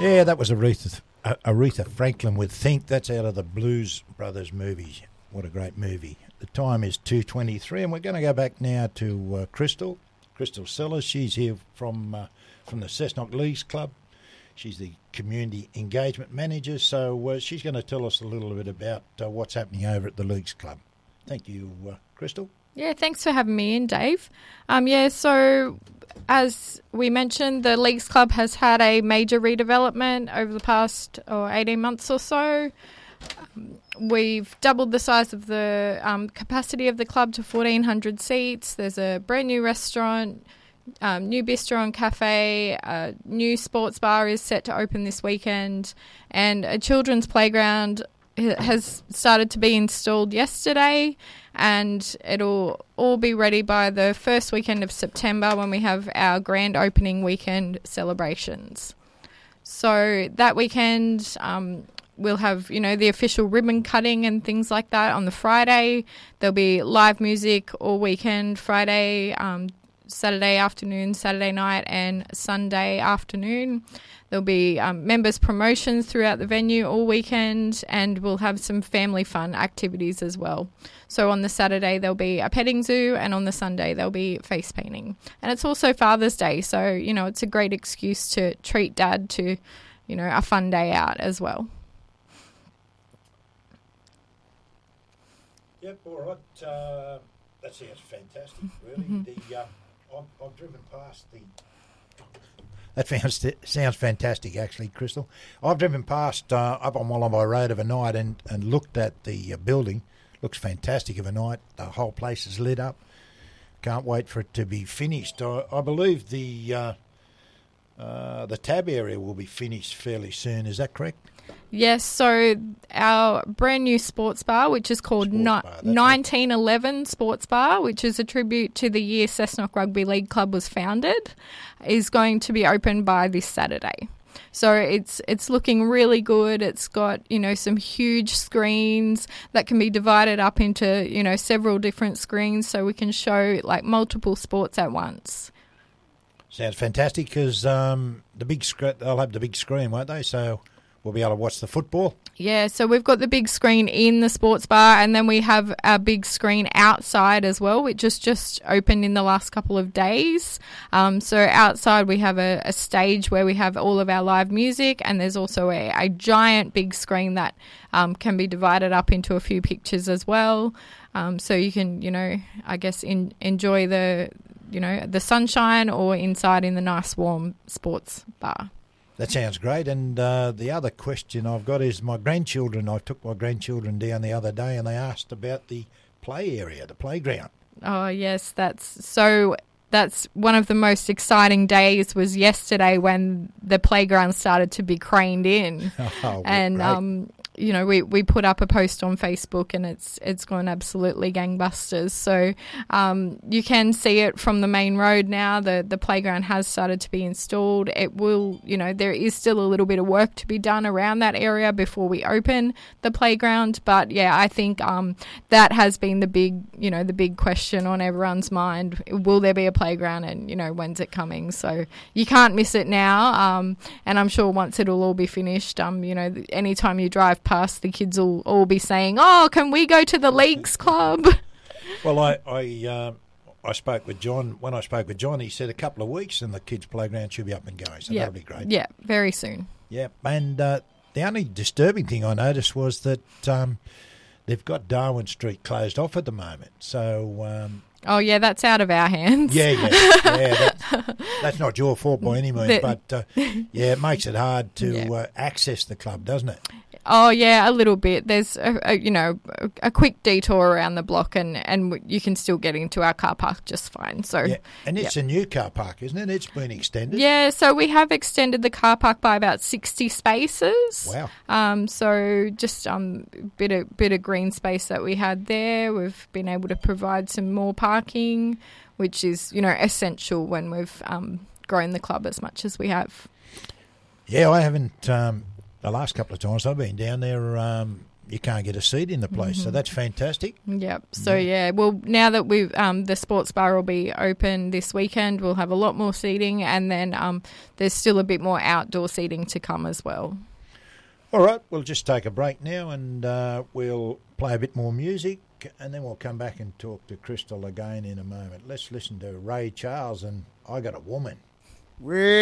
Yeah, that was Aretha Franklin with Think. That's out of the Blues Brothers movie. What a great movie. The time is 2:23, and we're going to go back now to Crystal Sellers. She's here from the Cessnock Leagues Club. She's the Community Engagement Manager, so she's going to tell us a little bit about what's happening over at the Leagues Club. Thank you, Crystal. Yeah, thanks for having me in, Dave. So as we mentioned, the Leagues Club has had a major redevelopment over the past 18 months or so. We've doubled the size of the capacity of the club to 1,400 seats. There's a brand new restaurant, new bistro and cafe, a new sports bar is set to open this weekend, and a children's playground has started to be installed yesterday, and it'll all be ready by the first weekend of September when we have our grand opening weekend celebrations. So that weekend, we'll have, the official ribbon cutting and things like that on the Friday. There'll be live music all weekend, Friday, Saturday afternoon, Saturday night, and Sunday afternoon. There'll be members' promotions throughout the venue all weekend, and we'll have some family fun activities as well. So on the Saturday, there'll be a petting zoo, and on the Sunday, there'll be face painting. And it's also Father's Day, so, it's a great excuse to treat Dad to, a fun day out as well. Yep, all right. That sounds fantastic, really. Mm-hmm. I've driven past the... That sounds fantastic, actually, Crystal. I've driven past up on Wollombi Road overnight and looked at the building. Looks fantastic overnight. The whole place is lit up. Can't wait for it to be finished. I believe the tab area will be finished fairly soon. Is that correct? Yes, so our brand new sports bar, which is called 1911 Sports Bar, which is a tribute to the year Cessnock Rugby League Club was founded, is going to be open by this Saturday. So it's looking really good. It's got, some huge screens that can be divided up into, several different screens so we can show multiple sports at once. Sounds fantastic because they'll have the big screen, won't they? So we'll be able to watch the football. Yeah, so we've got the big screen in the sports bar, and then we have our big screen outside as well, which is just opened in the last couple of days. So outside we have a stage where we have all of our live music, and there's also a giant big screen that can be divided up into a few pictures as well. So you can, enjoy the sunshine or inside in the nice warm sports bar. That sounds great. And the other question I've got is my grandchildren. I took my grandchildren down the other day and they asked about the play area, the playground. Oh, yes. That's one of the most exciting days was yesterday when the playground started to be craned in. Oh, and, great. We put up a post on Facebook and it's gone absolutely gangbusters. So you can see it from the main road now. The playground has started to be installed. It will, there is still a little bit of work to be done around that area before we open the playground. But yeah, I think that has been the big question on everyone's mind. Will there be a playground and, when's it coming? So you can't miss it now. And I'm sure once it'll all be finished, anytime you drive past, the kids will all be saying, "Oh, can we go to the Leagues Club?" Well, I spoke with John. When I spoke with John, he said a couple of weeks and the kids' playground should be up and going. So that'll be great. Yeah, very soon. Yeah, and the only disturbing thing I noticed was that they've got Darwin Street closed off at the moment. So. Oh, yeah, that's out of our hands. Yeah, that's not your fault by any means, but it makes it hard to access the club, doesn't it? Oh, yeah, a little bit. There's, a quick detour around the block and you can still get into our car park just fine. So, yeah. And it's a new car park, isn't it? It's been extended. Yeah, so we have extended the car park by about 60 spaces. Wow. So just bit of green space that we had there. We've been able to provide some more parking, which is, essential when we've grown the club as much as we have. Yeah, I haven't... the last couple of times I've been down there, you can't get a seat in the place. So that's fantastic. Yep. So well, now that we've the sports bar will be open this weekend, we'll have a lot more seating, and then there's still a bit more outdoor seating to come as well. All right, we'll just take a break now, and we'll play a bit more music, and then we'll come back and talk to Crystal again in a moment. Let's listen to Ray Charles and I Got a Woman.